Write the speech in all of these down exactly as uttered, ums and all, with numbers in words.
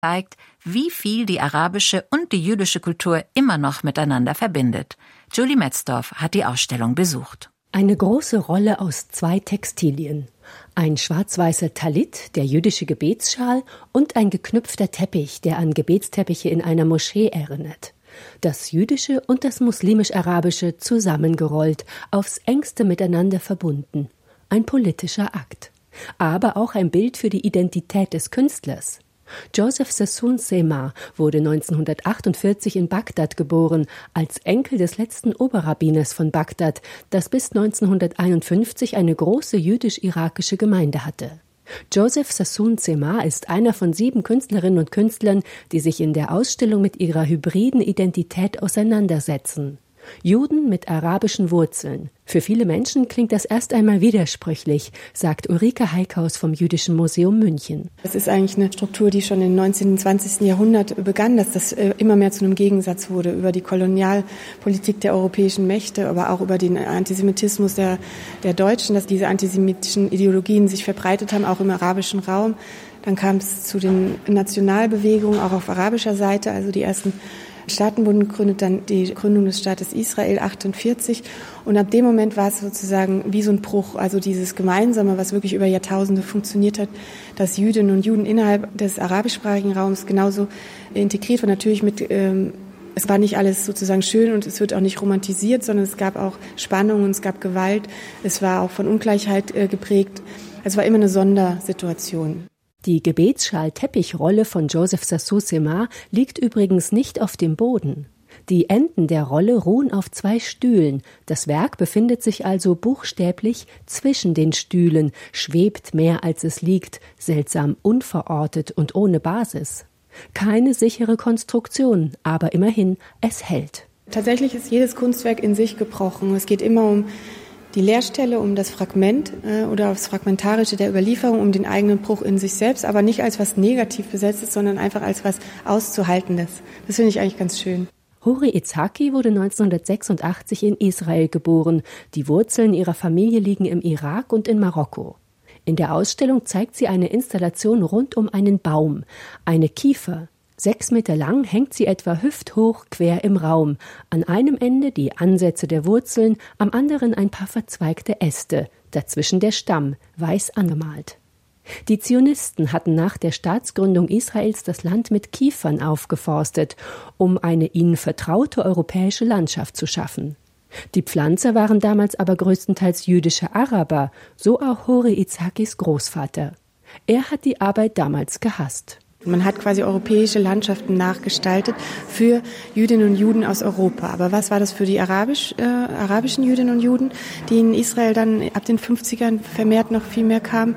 zeigt, wie viel die arabische und die jüdische Kultur immer noch miteinander verbindet. Julie Metzdorf hat die Ausstellung besucht. Eine große Rolle aus zwei Textilien. Ein schwarz-weißer Talit, der jüdische Gebetsschal, und ein geknüpfter Teppich, der an Gebetsteppiche in einer Moschee erinnert. Das Jüdische und das Muslimisch-Arabische zusammengerollt, aufs engste miteinander verbunden. Ein politischer Akt. Aber auch ein Bild für die Identität des Künstlers. Joseph Sassoon Sema wurde neunzehnhundertachtundvierzig in Bagdad geboren, als Enkel des letzten Oberrabbiners von Bagdad, das bis neunzehnhunderteinundfünfzig eine große jüdisch-irakische Gemeinde hatte. Joseph Sassoon Sema ist einer von sieben Künstlerinnen und Künstlern, die sich in der Ausstellung mit ihrer hybriden Identität auseinandersetzen. Juden mit arabischen Wurzeln. Für viele Menschen klingt das erst einmal widersprüchlich, sagt Ulrike Heikhaus vom Jüdischen Museum München. Es ist eigentlich eine Struktur, die schon im neunzehnten und zwanzigsten Jahrhundert begann, dass das immer mehr zu einem Gegensatz wurde über die Kolonialpolitik der europäischen Mächte, aber auch über den Antisemitismus der, der Deutschen, dass diese antisemitischen Ideologien sich verbreitet haben, auch im arabischen Raum. Dann kam es zu den Nationalbewegungen, auch auf arabischer Seite, also die ersten Staaten wurden gegründet, dann die Gründung des Staates Israel achtundvierzig, und ab dem Moment war es sozusagen wie so ein Bruch, also dieses Gemeinsame, was wirklich über Jahrtausende funktioniert hat, dass Jüdinnen und Juden innerhalb des arabischsprachigen Raums genauso integriert waren, natürlich mit, ähm, es war nicht alles sozusagen schön und es wird auch nicht romantisiert, sondern es gab auch Spannungen, es gab Gewalt, es war auch von Ungleichheit äh, geprägt, es war immer eine Sondersituation. Die Gebetsschal-Teppichrolle von Joseph Sassoon Sema liegt übrigens nicht auf dem Boden. Die Enden der Rolle ruhen auf zwei Stühlen. Das Werk befindet sich also buchstäblich zwischen den Stühlen, schwebt mehr als es liegt, seltsam unverortet und ohne Basis. Keine sichere Konstruktion, aber immerhin, es hält. Tatsächlich ist jedes Kunstwerk in sich gebrochen. Es geht immer um die Leerstelle, um das Fragment äh, oder aufs Fragmentarische der Überlieferung, um den eigenen Bruch in sich selbst, aber nicht als was negativ Besetztes, sondern einfach als was Auszuhaltendes. Das finde ich eigentlich ganz schön. Hori Itzhaki wurde neunzehnhundertsechsundachtzig in Israel geboren. Die Wurzeln ihrer Familie liegen im Irak und in Marokko. In der Ausstellung zeigt sie eine Installation rund um einen Baum, eine Kiefer. Sechs Meter lang hängt sie etwa hüfthoch quer im Raum. An einem Ende die Ansätze der Wurzeln, am anderen ein paar verzweigte Äste, dazwischen der Stamm, weiß angemalt. Die Zionisten hatten nach der Staatsgründung Israels das Land mit Kiefern aufgeforstet, um eine ihnen vertraute europäische Landschaft zu schaffen. Die Pflanzer waren damals aber größtenteils jüdische Araber, so auch Hori Itzhakis Großvater. Er hat die Arbeit damals gehasst. Man hat quasi europäische Landschaften nachgestaltet für Jüdinnen und Juden aus Europa. Aber was war das für die Arabisch, äh, arabischen Jüdinnen und Juden, die in Israel dann ab den fünfzigern vermehrt noch viel mehr kamen,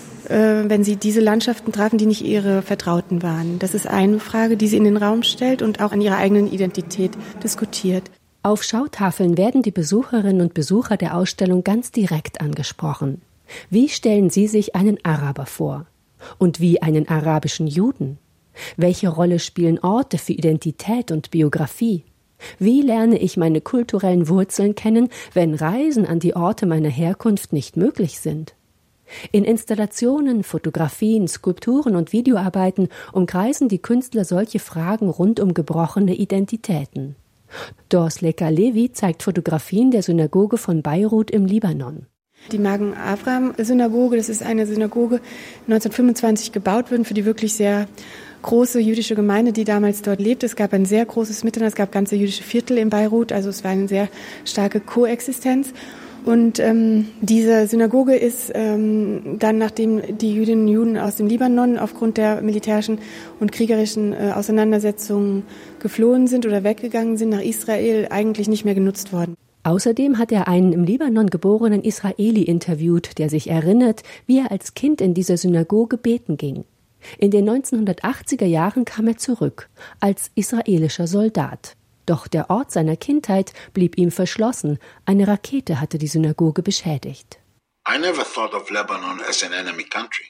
äh, wenn sie diese Landschaften trafen, die nicht ihre Vertrauten waren? Das ist eine Frage, die sie in den Raum stellt und auch an ihrer eigenen Identität diskutiert. Auf Schautafeln werden die Besucherinnen und Besucher der Ausstellung ganz direkt angesprochen. Wie stellen Sie sich einen Araber vor? Und wie einen arabischen Juden? Welche Rolle spielen Orte für Identität und Biografie? Wie lerne ich meine kulturellen Wurzeln kennen, wenn Reisen an die Orte meiner Herkunft nicht möglich sind? In Installationen, Fotografien, Skulpturen und Videoarbeiten umkreisen die Künstler solche Fragen rund um gebrochene Identitäten. Dors Leka-Levi zeigt Fotografien der Synagoge von Beirut im Libanon. Die Magen-Avraham-Synagoge, das ist eine Synagoge, neunzehnhundertfünfundzwanzig gebaut worden für die wirklich sehr große jüdische Gemeinde, die damals dort lebt. Es gab ein sehr großes Miteinander, es gab ganze jüdische Viertel in Beirut, also es war eine sehr starke Koexistenz. Und ähm, diese Synagoge ist ähm, dann, nachdem die Jüdinnen und Juden aus dem Libanon aufgrund der militärischen und kriegerischen äh, Auseinandersetzungen geflohen sind oder weggegangen sind nach Israel, eigentlich nicht mehr genutzt worden. Außerdem hat er einen im Libanon geborenen Israeli interviewt, der sich erinnert, wie er als Kind in dieser Synagoge beten ging. In den neunzehnhundertachtziger Jahren kam er zurück, als israelischer Soldat. Doch der Ort seiner Kindheit blieb ihm verschlossen. Eine Rakete hatte die Synagoge beschädigt. I never thought of Lebanon as an enemy country.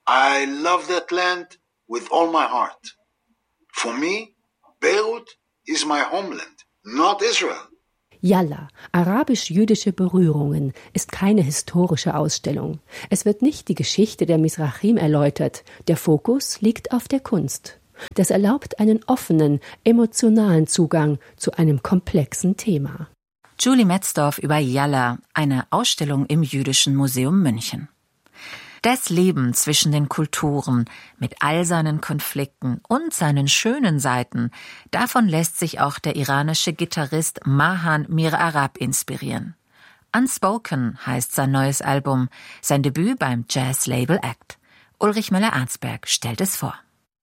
I love that land with all my heart. For me, Beirut is my homeland, not Israel. Yalla, arabisch-jüdische Berührungen, ist keine historische Ausstellung. Es wird nicht die Geschichte der Misrachim erläutert. Der Fokus liegt auf der Kunst. Das erlaubt einen offenen, emotionalen Zugang zu einem komplexen Thema. Julie Metzdorf über Yalla, eine Ausstellung im Jüdischen Museum München. Das Leben zwischen den Kulturen mit all seinen Konflikten und seinen schönen Seiten, davon lässt sich auch der iranische Gitarrist Mahan Mir Arab inspirieren. Unspoken heißt sein neues Album, sein Debüt beim Jazz-Label Act. Ulrich Müller-Arnsberg stellt es vor.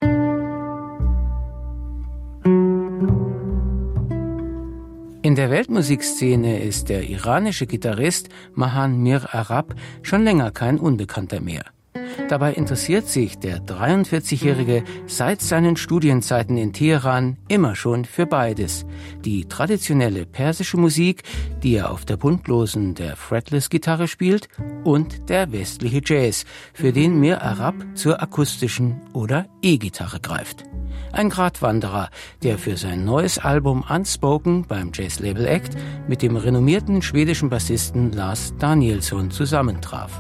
In der Weltmusikszene ist der iranische Gitarrist Mahan Mir Arab schon länger kein Unbekannter mehr. Dabei interessiert sich der dreiundvierzigjährige seit seinen Studienzeiten in Teheran immer schon für beides. Die traditionelle persische Musik, die er auf der Buntlosen der Fretless-Gitarre spielt, und der westliche Jazz, für den Mir Arab zur akustischen oder E-Gitarre greift. Ein Gratwanderer, der für sein neues Album Unspoken beim Jazz-Label Act mit dem renommierten schwedischen Bassisten Lars Danielsson zusammentraf.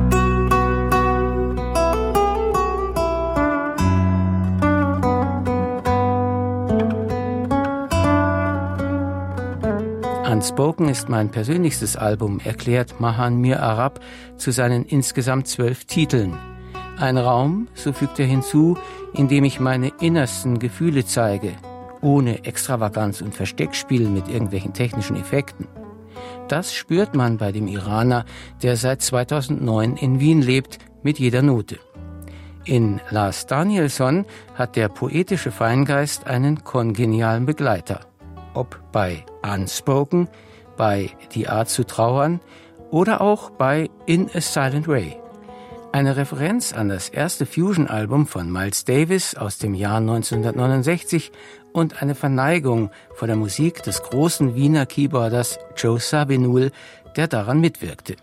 Unspoken ist mein persönlichstes Album, erklärt Mahan Mir Arab zu seinen insgesamt zwölf Titeln. Ein Raum, so fügt er hinzu, in dem ich meine innersten Gefühle zeige, ohne Extravaganz und Versteckspiel mit irgendwelchen technischen Effekten. Das spürt man bei dem Iraner, der seit zweitausendneun in Wien lebt, mit jeder Note. In Lars Danielsson hat der poetische Feingeist einen kongenialen Begleiter. Ob bei Unspoken, bei Die Art zu trauern oder auch bei In a Silent Way. Eine Referenz an das erste Fusion-Album von Miles Davis aus dem Jahr neunzehnhundertneunundsechzig und eine Verneigung vor der Musik des großen Wiener Keyboarders Joe Zawinul, der daran mitwirkte.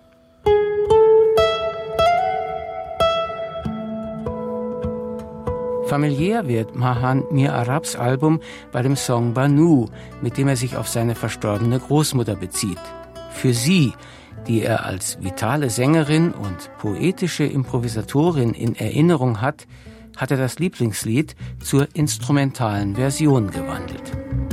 Familiär wird Mahan Mir Arabs Album bei dem Song Banu, mit dem er sich auf seine verstorbene Großmutter bezieht. Für sie, die er als vitale Sängerin und poetische Improvisatorin in Erinnerung hat, hat er das Lieblingslied zur instrumentalen Version gewandelt.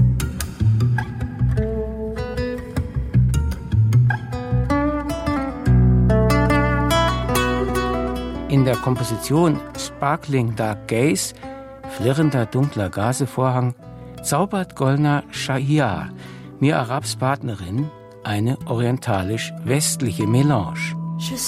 In der Komposition Sparkling Dark Gaze, flirrender dunkler Gazevorhang, zaubert Golnar Shahiyar, Mir Arabs Partnerin, eine orientalisch-westliche Melange.